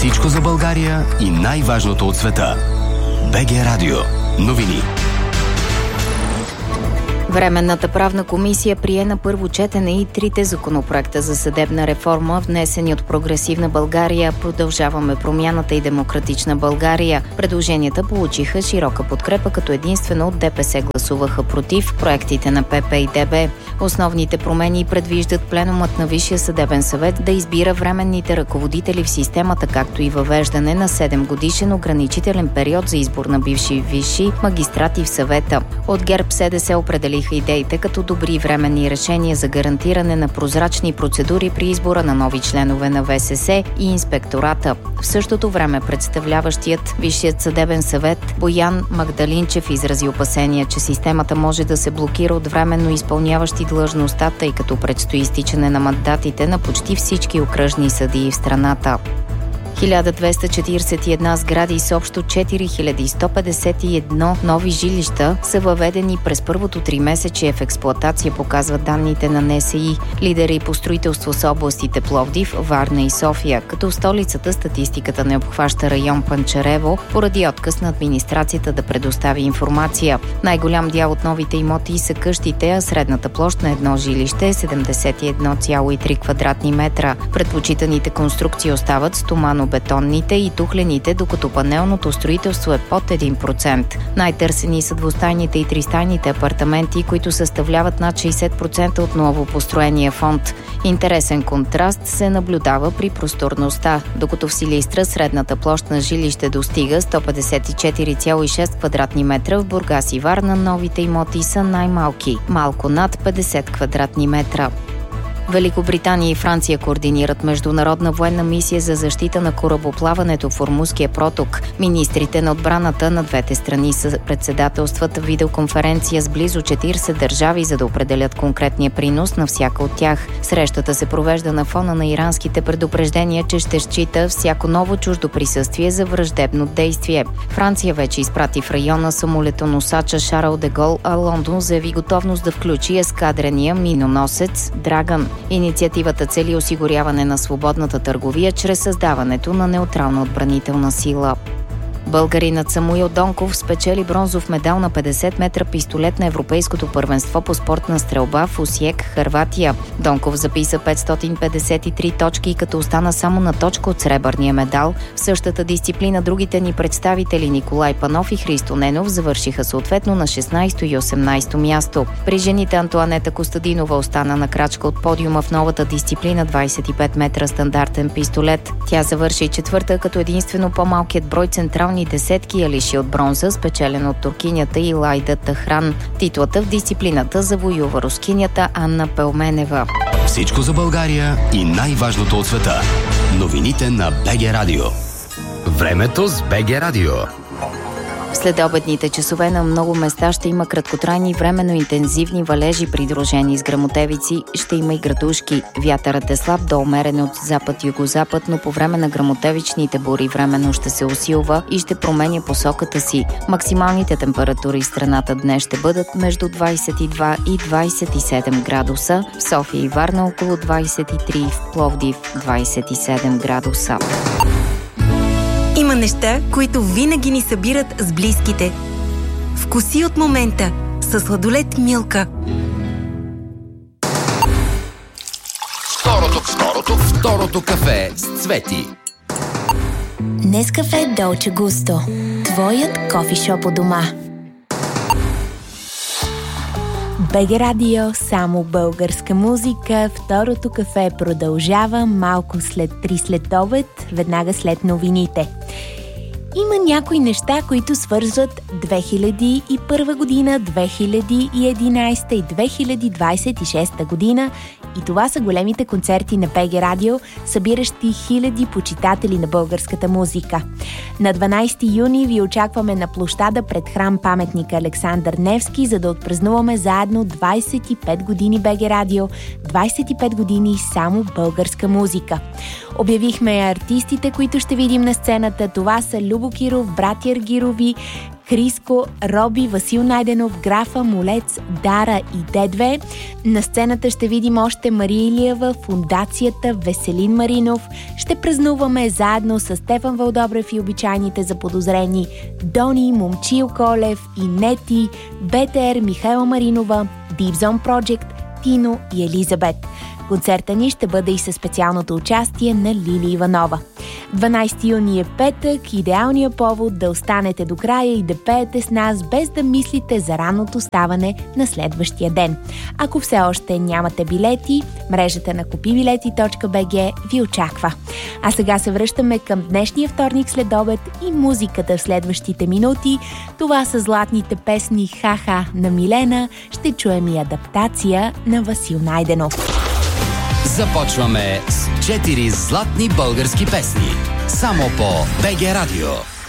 Всичко за България и най-важното от света. БГ Радио. Новини. Временната правна комисия прие на първо четене и 3 законопроекта за съдебна реформа, внесени от Прогресивна България, Продължаваме промяната и Демократична България. Предложенията получиха широка подкрепа, като единствено от ДПС гласуваха против проектите на ПП и ДБ. Основните промени предвиждат пленумът на Висшия съдебен съвет да избира временните ръководители в системата, както и въвеждане на 7-годишен ограничителен период за избор на бивши висши магистрати в съвета. От ГЕРБ-СДС определиха идеите като добри временни решения за гарантиране на прозрачни процедури при избора на нови членове на ВСС и инспектората. В същото време представляващият Висшият съдебен съвет Боян Магдалинчев изрази опасения, че системата може да се блокира от временно изпълняващи длъжността, тъй като предстои изтичане на мандатите на почти всички окръжни съдии в страната. 1241 сгради с общо 4151 нови жилища са въведени през първото 3-месечие в експлоатация, показват данните на НСИ. Лидери по строителство са областите Пловдив, Варна и София, като в столицата статистиката не обхваща район Панчарево поради отказ на администрацията да предостави информация. Най-голям дял от новите имоти са къщите, а средната площ на едно жилище е 71,3 квадратни метра. Предпочитаните конструкции остават стомано-бетонните и тухлените, докато панелното строителство е под 1%. Най-търсени са двустайните и тристайните апартаменти, които съставляват над 60% от новопостроения фонд. Интересен контраст се наблюдава при просторността. Докато в Силистра средната площ на жилище достига 154,6 квадратни метра, в Бургас и Варна новите имоти са най-малки – малко над 50 квадратни метра. Великобритания и Франция координират международна военна мисия за защита на корабоплаването в Ормузския проток. Министрите на отбраната на двете страни председателстват видеоконференция с близо 40 държави, за да определят конкретния принос на всяка от тях. Срещата се провежда на фона на иранските предупреждения, че ще счита всяко ново чуждо присъствие за враждебно действие. Франция вече изпрати в района самолетоносача Шарл де Гол, а Лондон заяви готовност да включи ескадрения миноносец Драган. Инициативата цели осигуряване на свободната търговия чрез създаването на неутрална отбранителна сила. Българинът Самуил Донков спечели бронзов медал на 50 метра пистолет на Европейското първенство по спортна стрелба в Осиек, Хърватия. Донков записа 553 точки, като остана само на точка от сребърния медал. В същата дисциплина другите ни представители Николай Панов и Христо Ненов завършиха съответно на 16 и 18 място. При жените Антоанета Костадинова остана на крачка от подиума в новата дисциплина 25 метра стандартен пистолет. Тя завърши четвърта, като единствено по-малкият брой централни десетки я лиши от бронза, спечелен от туркинята Илайда Тахран. Титлата в дисциплината завоюва рускинята Анна Пелменева. Всичко за България и най-важното от света. Новините на БГ Радио. Времето с БГ Радио. В следобедните часове на много места ще има краткотрайни временно интензивни валежи, придружени с гръмотевици. Ще има и градушки. Вятърът е слаб до умерен от запад-югозапад, но по време на гръмотевичните бури временно ще се усилва и ще променя посоката си. Максималните температури в страната днес ще бъдат между 22 и 27 градуса. В София и Варна около 23, в Пловдив 27 градуса. Има неща, които винаги ни събират с близките. Вкуси от момента с сладолед Милка. Второто кафе с Цвети. Нескафе Долче Густо. Твоят кофишоп у дома. БГ Радио, само българска музика. Второто кафе продължава малко след 3 след обед, веднага след новините. Има някои неща, които свързват 2001 година, 2011 и 2026 година, и това са големите концерти на БГ Радио, събиращи хиляди почитатели на българската музика. На 12 юни ви очакваме на площада пред храм паметника Александър Невски, за да отпразнуваме заедно 25 години БГ Радио, 25 години само българска музика. Обявихме артистите, които ще видим на сцената. Това са Любо Киров, братя Аргирови, Криско, Роби, Васил Найденов, Графа, Молец, Дара и Д2. На сцената ще видим още Мария Илиева, Фондацията, Веселин Маринов. Ще празнуваме заедно с Стефан Вълдобрев и обичайните заподозрени Дони, Момчил Колев, Инети, БТР, Михайла Маринова, Deep Zone Project, Тино и Елизабет. Концерта ни ще бъде и със специалното участие на Лили Иванова. 12 юни е петък, идеалният повод да останете до края и да пеете с нас, без да мислите за ранното ставане на следващия ден. Ако все още нямате билети, мрежата на kupibileti.bg ви очаква. А сега се връщаме към днешния вторник след обед и музиката в следващите минути. Това са златните песни «Ха-ха» на Милена. Ще чуем и адаптация на Васил Найденов. Започваме с 4 златни български песни. Само по БГ Радио.